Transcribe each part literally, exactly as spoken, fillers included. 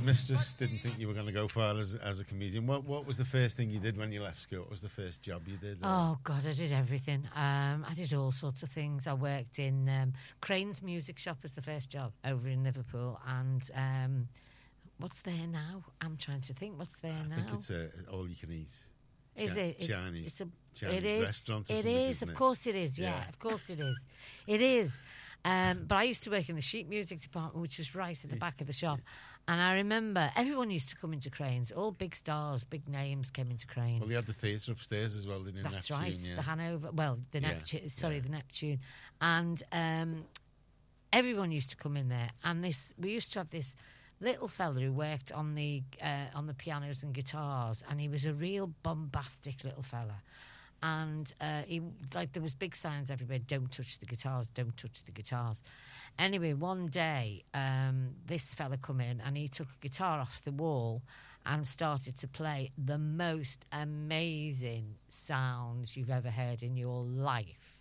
headmistress didn't think you were going to go far as as a comedian. What what was the first thing you did when you left school? What was the first job you did? Oh God, I did everything. Um, I did all sorts of things. I worked in um, Crane's music shop was the first job over in Liverpool, and um, what's there now? I'm trying to think. What's there I now? I think it's a all you can eat. Is Chi- it? It's, Chinese? It's a, Chinese it is. restaurant or It something, is. isn't Of it? course it is. Yeah, Yeah. of course it is. It is. Um, but I used to work in the sheet music department, which was right at the back of the shop. And I remember everyone used to come into Cranes. All big stars, big names came into Cranes. Well, you had the theatre upstairs as well, didn't you? That's Neptune, right. yeah. The Hanover. Well, the Yeah, Neptune. Sorry, yeah. the Neptune. And um, everyone used to come in there. And this, we used to have this little fella who worked on the uh, on the pianos and guitars, and he was a real bombastic little fella. And uh, he like there was big signs everywhere: "Don't touch the guitars! Don't touch the guitars!" Anyway, one day um, this fella come in and he took a guitar off the wall and started to play the most amazing sounds you've ever heard in your life.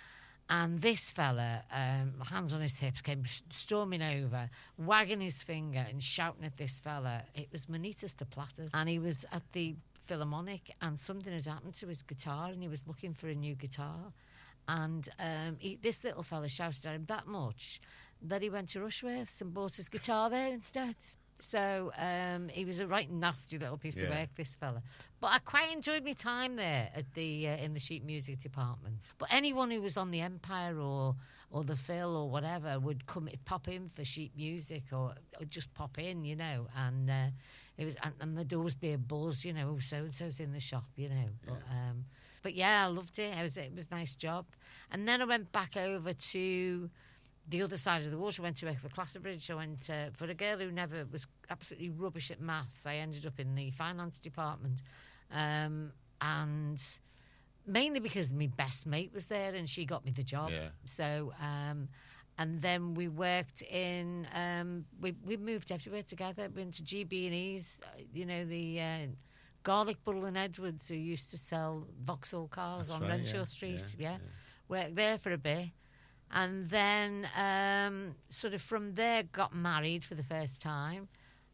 And this fella, um, hands on his hips, came storming over, wagging his finger and shouting at this fella. It was Manitas de Platters, and he was at the Philharmonic, and something had happened to his guitar, and he was looking for a new guitar. And um, he, this little fella shouted at him that much that he went to Rushworth's and bought his guitar there instead. So um, he was a right nasty little piece of Yeah. work, this fella. But I quite enjoyed my time there at the uh, in the sheet music department. But anyone who was on the Empire or or the Phil or whatever would come pop in for sheet music or, or just pop in, you know. And uh, it was and, and there'd always be a buzz, you know. Oh, so and so's in the shop, you know. But Yeah. um, but yeah, I loved it. It was it was a nice job. And then I went back over to the other side of the water. I went to work for Clatterbridge. I went uh, for a girl who never was absolutely rubbish at maths. I ended up in the finance department, um, and mainly because my best mate was there and she got me the job. Yeah. So, um, and then we worked in. Um, we we moved everywhere together. We went to G B and E's. uh, You know the. Uh, Garlic Bull and Edwards, who used to sell Vauxhall cars That's on right, Renshaw yeah, Street. yeah, Yeah, worked there for a bit. And then um, sort of from there got married for the first time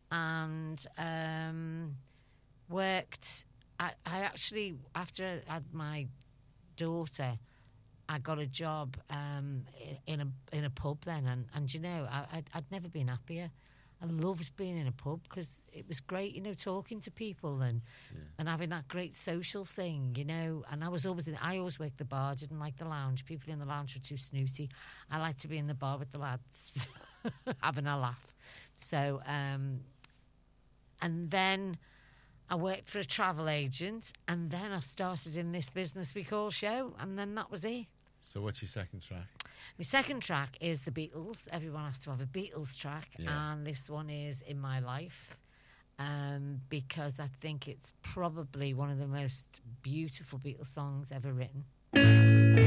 and um, worked. I, I actually, after I had my daughter, I got a job um, i- in a in a pub then. And, and you know, I, I'd, I'd never been happier. I loved being in a pub because it was great, you know, talking to people and Yeah. and having that great social thing, you know. And I was always in, I always worked the bar, I didn't like the lounge. People in the lounge were too snooty. I liked to be in the bar with the lads, having a laugh. So, um, and then I worked for a travel agent, and then I started in this business we call show, and then that was it. So what's your second track? My second track is the Beatles. Everyone has to have a Beatles track, Yeah. and this one is In My Life, um, because I think it's probably one of the most beautiful Beatles songs ever written.